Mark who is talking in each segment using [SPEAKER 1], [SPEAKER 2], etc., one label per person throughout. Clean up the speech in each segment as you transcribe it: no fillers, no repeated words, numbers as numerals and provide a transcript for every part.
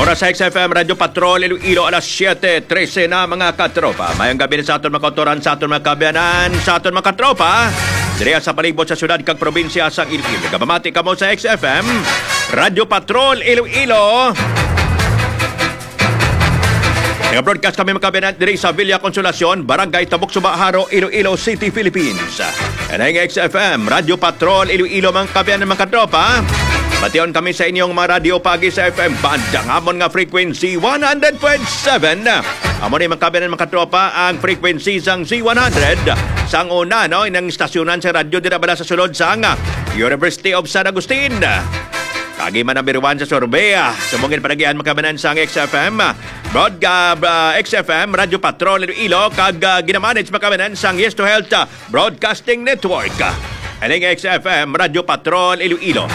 [SPEAKER 1] Oras sa XFM Radyo Patrol Iloilo alas 7:13 na mga katropa. Mayang gabi sa aton mga kautoran, sa aton mga kabiyanan, sa aton mga katropa. Diriya sa palibot sa syudad kag probinsya sang Iloilo. Gabamati kamo sa XFM Radyo Patrol Iloilo. Nag-broadcast kami mga kabiyanan diri sa Villa Consolacion, Barangay Tabuk Subaharo, Iloilo City, Philippines. And ang XFM Radyo Patrol Iloilo mga kabiyanan mga katropa. Mation kami sa inyong mga radio pagi sa FM Bandang amon nga frequency 100.7. Amon ni makabiyanan mga tropa ang frequency sang Z100 sang una no inang stasyonan sa radyo dira bala sa sulod sang University of San Agustin. Kagi man number 1 sa Sorbea. Sumungin panagian makabiyanan sang XFM XFM Radio Patrol Iloilo kag ginamanage makabiyanan sang Yes to Health Broadcasting Network. Aning XFM Radio Patrol Iloilo.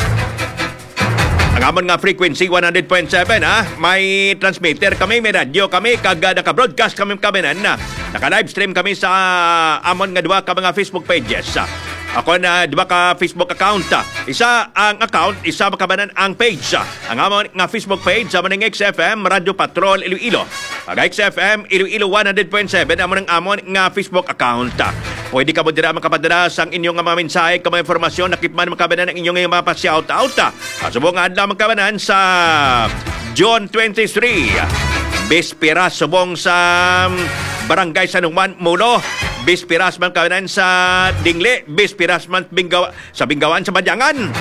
[SPEAKER 1] Ang amon nga frequency 100.7 may transmitter kami, may radio kami, kag naka-broadcast kami na naka-livestream kami sa amon nga duwa ka mga Facebook pages. Ako na duwa ka Facebook account. Isa ang account, isa makabanan ang page. Ang amon nga Facebook page sa maning XFM Radio Patrol Iloilo. Pag XFM Iloilo 100.7 amon nga Facebook account. Pwede ka mo dira makapadala sang inyong mga mensahe, mga informasyon, nakipman makabanan ang inyong mga pa-shout-out. Subong nga adlaw makabanan sa June 23. Bispiras subong sa Barangay San Juan, Mulo. Bispiras man kabanan sa Dingle. Bispiras man sa Bingawan sa Badyangan.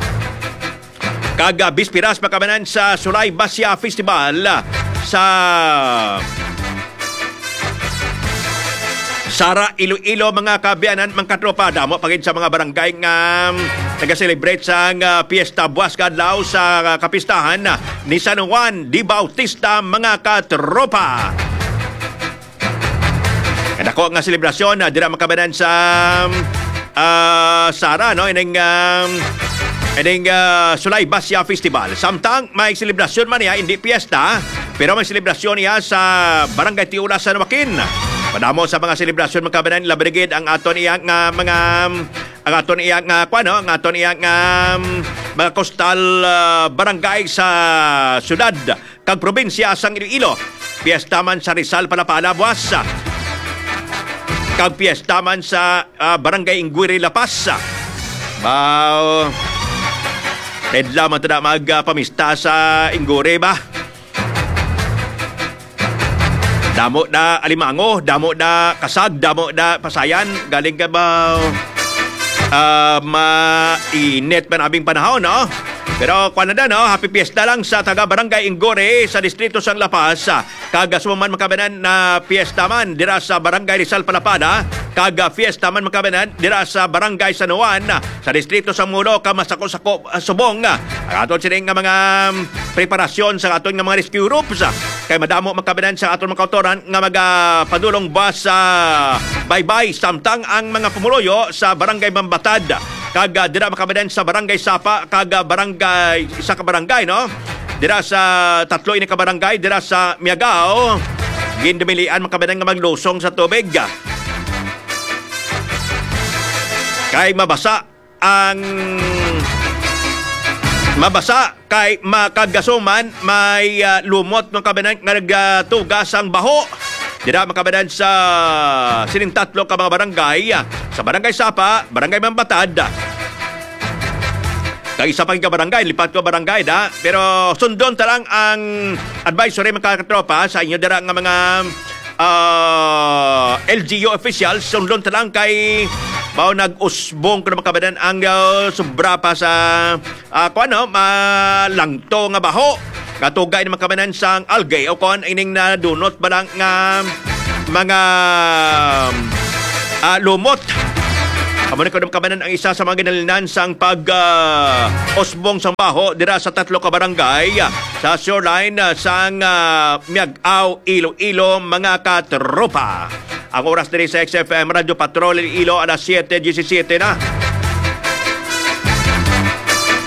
[SPEAKER 1] Kaga bispiras makabanan sa Sulay Basya Festival sa Sara, Iloilo mga kabiyanan, mga katropa. Damo pagin sa mga barangay nga nag-celebrate sa Fiesta Buwas Kadlaw sa kapistahan ni San Juan Di Bautista mga katropa. At ako nga selebrasyon dira mga kabiyanan sa Sara, no? Ining Sulay Basya Festival. Samtang may selebrasyon man niya, hindi fiesta, pero may selebrasyon niya sa Barangay Tiula San Joaquin. Padamo sa mga selebrasyon mga kabiyanan, labrigid ang aton iyang mga mga coastal barangay sa syudad kag probinsya sang Iloilo. Fiesta man sa Rizal Palapala Buwas. Kag fiesta man sa Barangay Inguiri La Paz. Redla man tada magpamista sa Inguiri ba? Damo na Alimango, damo na Kasag, damo na Pasayan. Galing ka ba mainit man abing panahon, no? Pero kuan na no, happy fiesta lang sa taga Barangay Ingore sa distrito sang La Paz. Kaga suman makabanan na fiesta man dira sa Barangay Rizal Palapana. Kaga fiesta man makabanan dira sa Barangay San Juan sa distrito sang Mulo, Kamasako-sako, Subong. Ang aton sining nga mga preparasyon sa aton nga mga rescue groups. Kay madamo makabanan sa aton mga kautoran nga magapadulong ba sa bye-bye samtang ang mga pumuloyo sa Barangay Mambatad. Kaga dira makabanan sa Barangay Sapa, kaga barangay isa ka barangay, no? Dira sa tatlo ini ka barangay, dira sa Miagao, gindumilian makabanan nga maglusong sa tubig. Kay mabasa kay makagasuman may lumot ng kabanan nga nagtugas ang baho. Dira makabanan sa sining tatlo ka mga barangay sa Barangay Sapa, Barangay Mambatad. Kag isa pang barangay, lipat ko barangay da. Pero sundon ta lang ang advisory mga katropa sa inyo dira nga mga LGU officials. Sundon ta lang kay bao nag-usbong ko na makabanan ang sobra pa sa malangto nga baho. Katugay na makabanan sang algae o kon ining na dunot ba lang nga mga lumot. Amo na ko makabanan ang isa sa mga ginalinan sang pag-usbong sang baho dira sa tatlo ka barangay sa shoreline sang Miagao, Iloilo mga katropa. Ang oras diri sa XFM Radio Patrol Iloilo alas 7:17 na.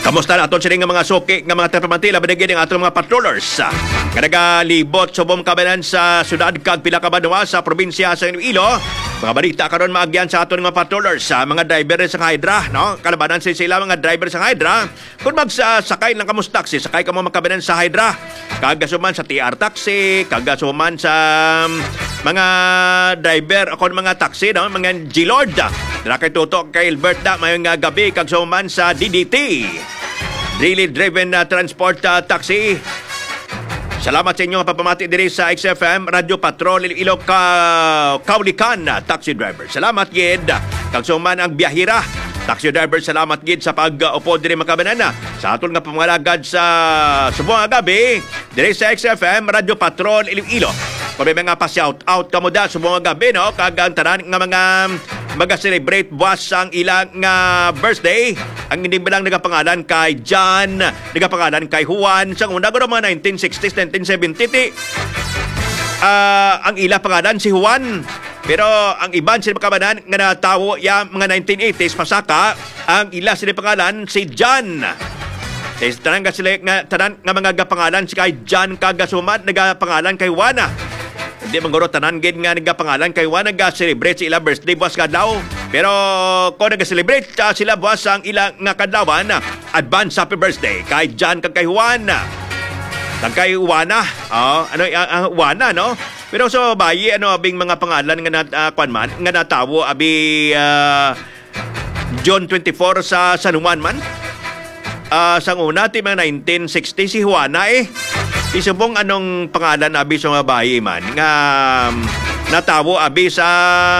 [SPEAKER 1] Kamusta na aton sila nga mga suki nga mga terpamantila banagin ang atong mga patrollers nga nagalibot subong kabanan sa syudad kag pila ka banwa sa probinsya sa Iloilo. Mga balita karon maagyan sa aton mga patrollers sa mga driver sa Hydra, no? Kalabanan sila mga driver sa Hydra. Kung magsasakay lang kamo sa taxi, sakay kamo makabanan sa Hydra. Kagasuman sa TR taxi, kagasuman sa mga driver o mga taxi, no? Mga G-Lord. Dala kay tutok kay Alberta mayong gabi kagasuman sa DDT. Daily Driven Transport Taxi. Salamat sa inyo papamati diri sa XFM Radio Patrol Iloilo Kaulikan taxi driver. Salamat gid. Kagsuman ang biyahira. Taxi driver, salamat gid sa pag-upo diri makabanana. Sa atol nga pamalagad sa subong gabi diri sa XFM Radio Patrol Iloilo. Kung may mga pa-shout out kamo da subong gabi, no? Kagang tanan nga mga mag-celebrate buwas ang ilang birthday. Ang hindi bilang nagapangalan kay John, nagapangalan kay Juan. Sa una ko mga 1960s, 1970s. Ang ilang pangalan si Juan. Pero ang iban sila pagkabanan nga natawo ya mga 1980s pasaka, ang ila sila pangalan si John. Tanan nga sila tanan nga mga gapangalan si kay John kagasumat nagapangalan kay Juana. Hindi mangguro tanan gid nga nagapangalan kay Juan nag-celebrate sa ilang birthday buwas kadlaw. Pero kung nag-celebrate sila buwas ang ilang nga kadlawan, advance happy birthday kay John kag kay Juan. Kag kay Juana, Juana, no? Pero so bayi abing mga pangalan nga kwanman nga natawo abi June 24 sa San Juan man. Sang una ti mga 1960 si Juana isubong anong pangalan abi sa mga bayi man nga natawo abi sa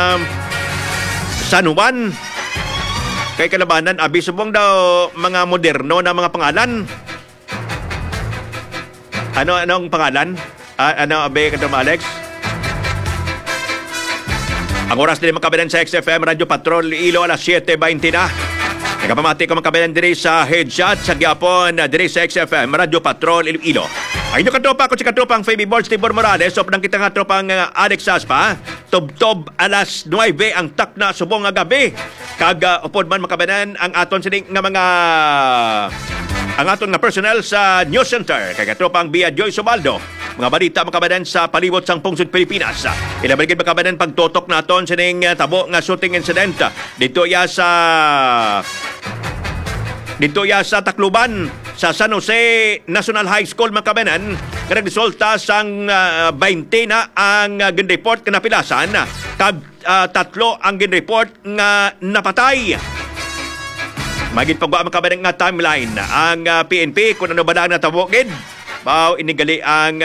[SPEAKER 1] San Juan. Kay kalabanan abi subong daw mga moderno na mga pangalan. Anong pangalan? Ano abi kadto Alex? Ang oras din makabilan sa XFM Radio Patrol Iloilo alas 7:20 na. Nagapamati ko makabilan diri sa Headshot sa Gyapon diri sa XFM Radio Patrol Iloilo. Ay nyo katropa ko si katropang Fabi Balls Tibor Morales o panang kita nga tropang Alex Aspa. Tob-tob alas 9 ang takna subong nga gabi. Kag upod man makabilan ang aton sining nga mga ang aton nga personnel sa News Center kay katropang Bia Joy Sobaldo. Mga balita makabanan sa palibot sang pungsod Pilipinas. Ilabaligid makabanan pagtotok naton sa ning tabo nga shooting incident dito ya sa Tacloban sa San Jose National High School makabanan nga nagresulta sang 20 na ang ginreport nga napilasan kag 3 ang ginreport nga napatay. Magit pagwa makabanan nga timeline ang PNP kung ano ba lang natawagid. Bao inigali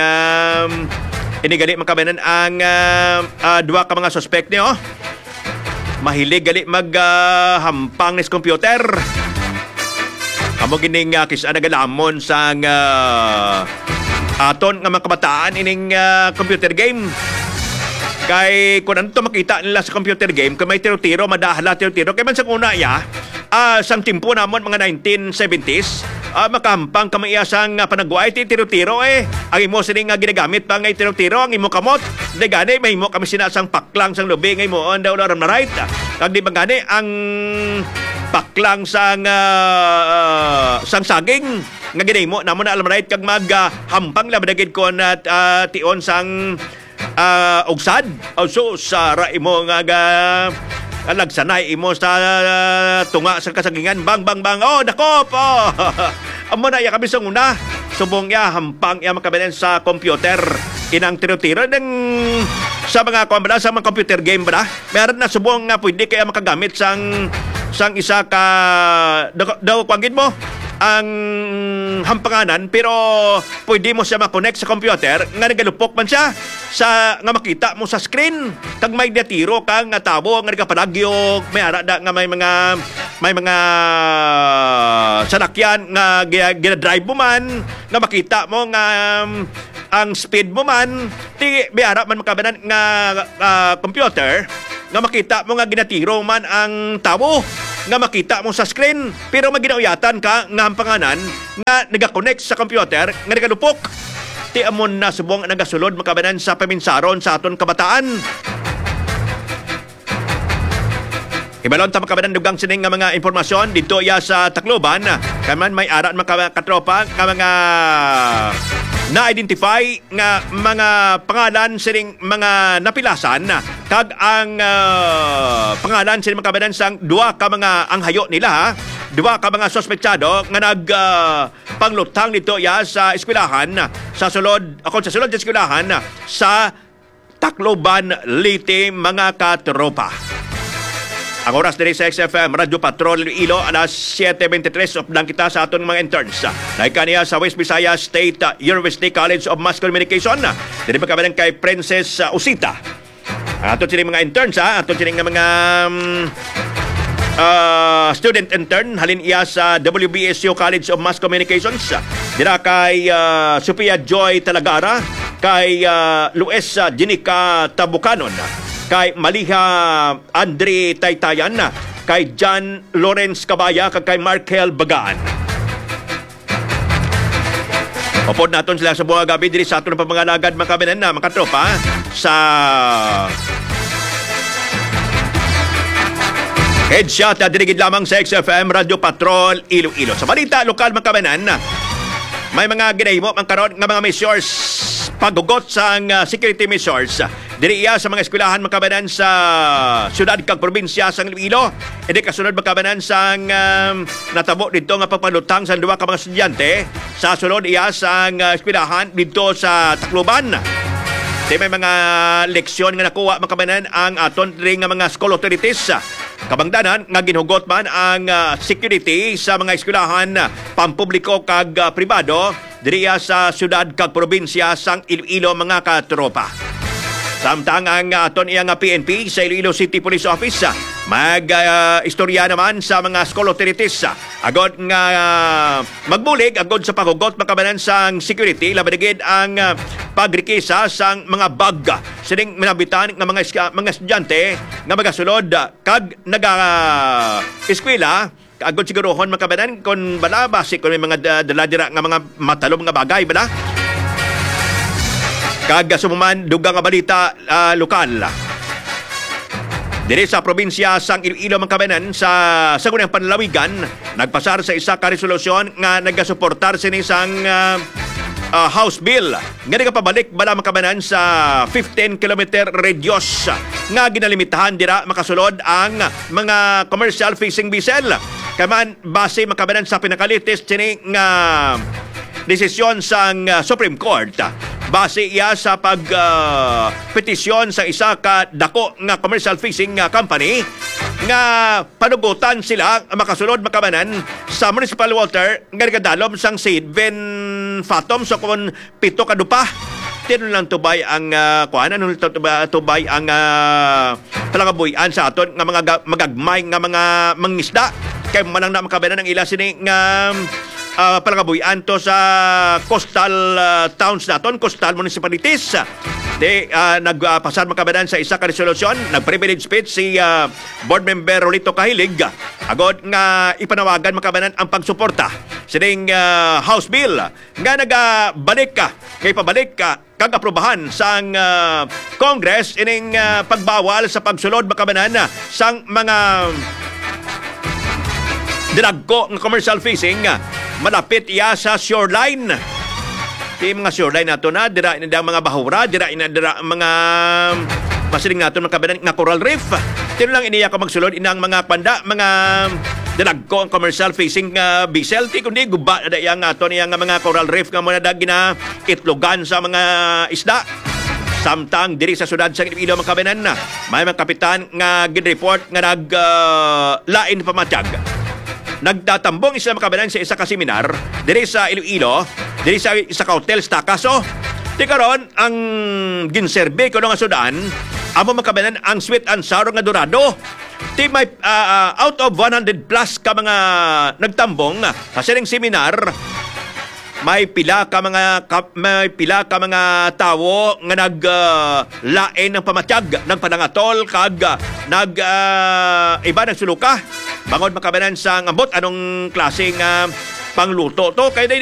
[SPEAKER 1] makabanan ang duwa ka mga suspect niyo. Mahilig gali maghampang nis computer. Amo gining kisa nagalamon sang aton nga mga kabataan ining computer game. Kay kung ano makita nila sa computer game, kung may tiro-tiro, madahala tiro-tiro. Kaya man sa una sang timpo namon mga 1970s, makampang kamayasang panagway ti tiro-tiro ang imo sining nga ginagamit pa ngay tiro-tiro ang imo kamot di gani may imo kami sinasang paklang sang lubi ngay mo on daw na right kag di ba gani ang paklang sang saging nga ginahimo namon na alam right kag maghampang labadagid ko na tion sang ugsad also sa raimo nga alagsanay imo sa tunga sa kasagingan bang dakop amo na ya kami sa una subong ya hampang ya makabanan sa computer inang tiro-tiro ng sa mga kumbala sa mga computer game ba meron na subong nga pwede kaya makagamit sang isa ka daw kwangin mo ang hampanganan pero pwede mo siya ma-connect sa computer nga nagalupok man siya sa nga makita mo sa screen kag may natiro kang nga tabo nga nagapalagyog may ara da nga may mga sanakyan nga gina-drive mo man nga makita mo nga ang speed mo man ti may ara man makabanan nga computer nga makita mo nga ginatiro man ang tabo nga makita mo sa screen pero maginauyatan ka nga ang panganan nga nagakonect sa computer nga nagalupok ti amon na subong nagasulod makabanan sa paminsaron sa aton kabataan. Ibalon ta makabanan dugang sining nga mga impormasyon dito ya sa Tacloban. Kaman may aran mga katropa nga mga na-identify nga mga pangalan sining mga napilasan kag ang pangalan sining makabanan sang duwa ka mga anghayo nila, duwa ka mga sospechado nga panglutang dito ya sa eskwelahan sa sulod sa eskwelahan sa Tacloban, Leyte mga katropa. Ang oras din sa XFM Radio Patrol Iloilo, alas 7:23 of lang kita sa aton mga interns. Naikaniya sa West Visayas State University College of Mass Communication. Dili pa kami kay Princess Usita. Ang aton sining mga interns, aton sining mga student intern halin iya sa WBSU College of Mass Communications. Dira kay Sophia Joy Talagara, kay Luis Jenica Tabucanon, kay Maliha Andre Taytayan, kay John Lawrence Cabaya, kay Markel Bagaan. Papod naton sila sa buong gabi diri sa aton pamangalagad mga kabinan na mga tropa sa Headshot na dirigid lamang sa XFM Radio Patrol Iloilo. Sa balita lokal mga kabinan, may mga ginahimo ang karon nga mga measures paggugot sa security measures diri iya sa mga eskwelahan makabanan sa syudad kag probinsya sa Iloilo. Idi kasunod makabanan sa natabo dito nga pagpalutang sa duwa ka mga estudyante sa sulod iya sa eskwelahan dito sa Tacloban. May mga leksyon nga nakuha makabanan ang aton diri nga mga school authorities. Kabangdanan nga ginhugot man ang security sa mga eskwelahan pampubliko kag pribado diri sa syudad kag probinsya sang Iloilo mga katropa. Samtang ang aton iyang PNP sa Iloilo City Police Office istorya naman sa mga school authorities agod nga magbulig agod sa paghugot makabanan sang security labadigid ang pagrikisa sang mga bag sining minabitan nga mga estudyante nga magasulod kag eskwela agod sigurohon makabanan kon bala basi kon may mga daladira nga mga matalom nga bagay bala kag sumuman dugang nga balita lokal. Diri sa probinsya sang Iloilo mangkabanan sa sagunang panlalawigan nagpasar sa isa ka resolusyon nga nagasuportar sini sang House Bill nga nagapabalik bala makabanan sa 15 kilometer radius nga ginalimitahan dira makasulod ang mga commercial fishing vessel. Kaman base makabanan sa pinakalitis sini nga desisyon sang Supreme Court. Base iya sa petisyon sa isa ka dako nga commercial fishing company nga panugutan sila makasulod makabanan sa municipal water nga nagadalom sang 7 fathom so kung 7 kadupa. Tino lang tubay ang tubay ang palangabuyan sa aton nga mga magagmay nga mga mangisda kay manang na makabanan ang ila sini nga palangabuyan to sa coastal towns naton, coastal municipalities. Nagpasar makabanan sa isa ka resolusyon, nag-privilege speech si board member Rolito Kahilig agod nga ipanawagan makabanan ang pagsuporta sining House Bill nga nagabalik kag aprobahan sang Congress ining pagbawal sa pagsulod makabanan sang mga dinagko ng commercial fishing malapit iya sa shoreline. Di mga shoreline nato na dira ina mga bahura, dira mga masiling nato makabanan nga coral reef. Tino lang iniya ka magsulod inang mga panda, mga dinagko ang commercial fishing vessel. Ti kundi guba da yang ato niya nga mga coral reef nga muna da gina itlogan sa mga isda. Samtang diri sa syudad sa Iloilo makabanan na may mga kapitan nga gin-report nga lain pamatiyag. Nagtatambong isa makabanan sa isa ka seminar diri sa Iloilo, diri sa isa ka hotel sa Takaso. Di karon ang ginserbe ko nga sudan, amo makabanan ang sweet and sour nga dorado. Di may out of 100 plus ka mga nagtambong sa sining seminar, may pila ka mga tawo nga naglain ng pamatyag ng panangatol kag iba ng suluka bangod makabanan sa ambot anong klaseng pangluto to kay